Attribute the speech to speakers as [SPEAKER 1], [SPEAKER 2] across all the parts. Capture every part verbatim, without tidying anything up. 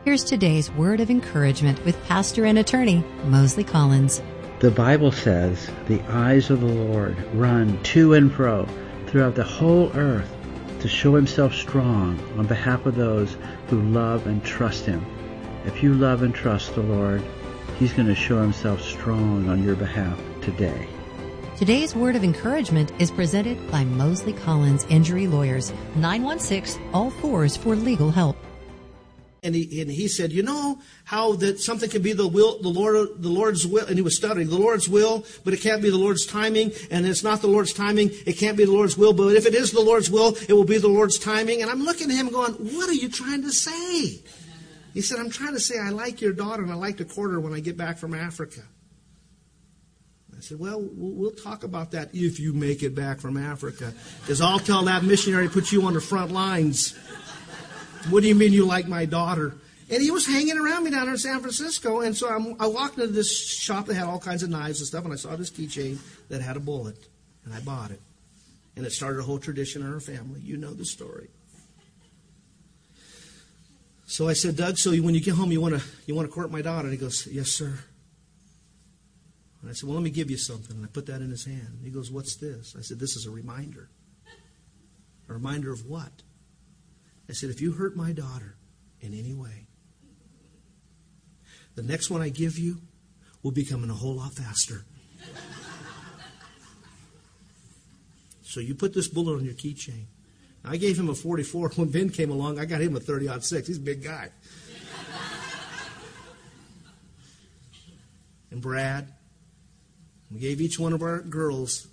[SPEAKER 1] Here's today's word of encouragement with pastor and attorney Mosley Collins.
[SPEAKER 2] The Bible says, the eyes of the Lord run to and fro throughout the whole earth to show himself strong on behalf of those who love and trust him. If you love and trust the Lord, he's going to show himself strong on your behalf today.
[SPEAKER 1] Today's word of encouragement is presented by Mosley Collins Injury Lawyers, nine one six, all fours for legal help.
[SPEAKER 3] And he, and he said, you know how that something can be the will, the Lord, the Lord's will, and he was stuttering, the Lord's will, but it can't be the Lord's timing, and it's not the Lord's timing, it can't be the Lord's will, but if it is the Lord's will, it will be the Lord's timing. And I'm looking at him going, what are you trying to say? He said, I'm trying to say I like your daughter and I like to court her when I get back from Africa. I said, well, we'll talk about that if you make it back from Africa, because I'll tell that missionary to put you on the front lines. What do you mean you like my daughter? And he was hanging around me down there in San Francisco. And so I'm, I walked into this shop that had all kinds of knives and stuff. And I saw this keychain that had a bullet. And I bought it. And it started a whole tradition in our family. You know the story. So I said, Doug, so when you get home, you want to you want to court my daughter? And he goes, yes, sir. And I said, well, let me give you something. And I put that in his hand. And he goes, what's this? I said, this is a reminder. A reminder of what? I said, if you hurt my daughter in any way, the next one I give you will be coming a whole lot faster. So you put this bullet on your keychain. I gave him a forty-four. When Ben came along, I got him a thirty aught six. He's a big guy. And Brad, we gave each one of our girls,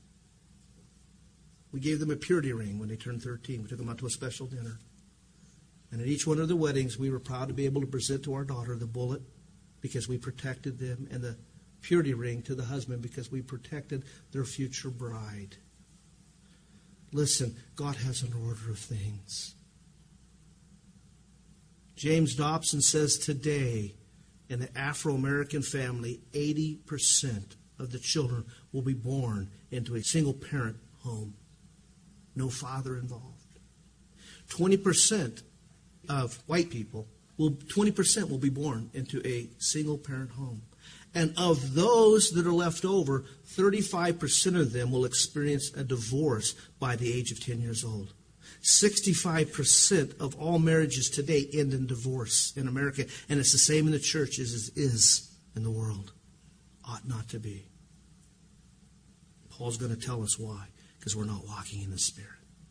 [SPEAKER 3] we gave them a purity ring when they turned thirteen. We took them out to a special dinner. And at each one of the weddings, we were proud to be able to present to our daughter the bullet because we protected them, and the purity ring to the husband because we protected their future bride. Listen, God has an order of things. James Dobson says today, in the Afro-American family, eighty percent of the children will be born into a single-parent home. No father involved. twenty percent of white people, will twenty percent will be born into a single-parent home. And of those that are left over, thirty-five percent of them will experience a divorce by the age of ten years old. sixty-five percent of all marriages today end in divorce in America, and it's the same in the church as it is in the world. Ought not to be. Paul's going to tell us why, because we're not walking in the Spirit.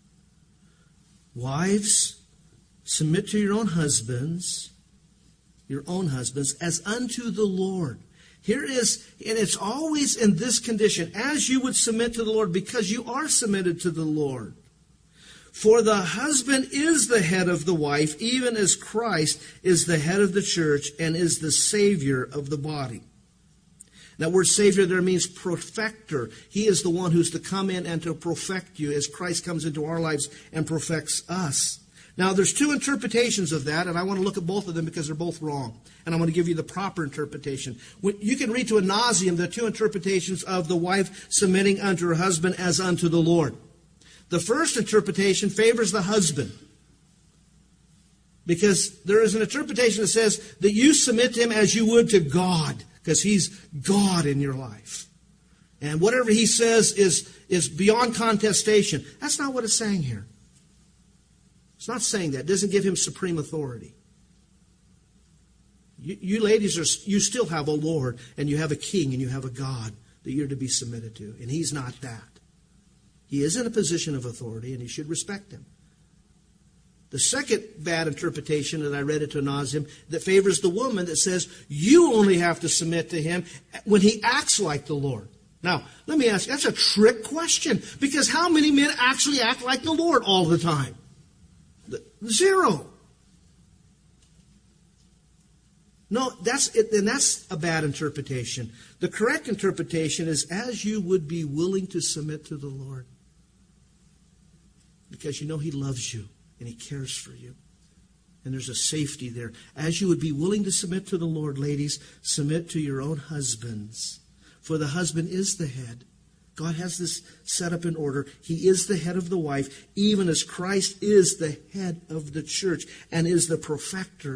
[SPEAKER 3] Wives, submit to your own husbands, your own husbands, as unto the Lord. Here is, and it's always in this condition, as you would submit to the Lord, because you are submitted to the Lord. For the husband is the head of the wife, even as Christ is the head of the church and is the Savior of the body. That word Savior there means perfecter. He is the one who's to come in and to perfect you as Christ comes into our lives and perfects us. Now, there's two interpretations of that, and I want to look at both of them because they're both wrong. And I'm going to give you the proper interpretation. You can read to a nauseam the two interpretations of the wife submitting unto her husband as unto the Lord. The first interpretation favors the husband, because there is an interpretation that says that you submit to him as you would to God, because he's God in your life. And whatever he says is, is beyond contestation. That's not what it's saying here. It's not saying that. It doesn't give him supreme authority. You, you ladies, are you still have a Lord, and you have a king, and you have a God that you're to be submitted to. And he's not that. He is in a position of authority, and you should respect him. The second bad interpretation that I read it to nauseam that favors the woman that says you only have to submit to him when he acts like the Lord. Now, let me ask you, that's a trick question, because how many men actually act like the Lord all the time? Zero. No, that's it, and that's a bad interpretation. The correct interpretation is as you would be willing to submit to the Lord, because you know he loves you and he cares for you. And there's a safety there. As you would be willing to submit to the Lord, ladies, submit to your own husbands. For the husband is the head. God has this set up in order. He is the head of the wife, even as Christ is the head of the church and is the perfecter